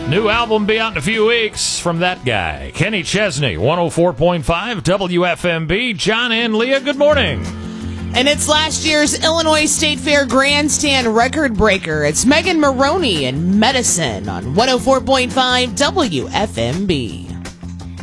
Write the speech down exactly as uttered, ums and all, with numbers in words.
New album be out in a few weeks from that guy. Kenny Chesney, one oh four point five W F M B. John and Leah, good morning. And it's last year's Illinois State Fair Grandstand record breaker. It's Megan Maroney and Medicine on one oh four point five W F M B.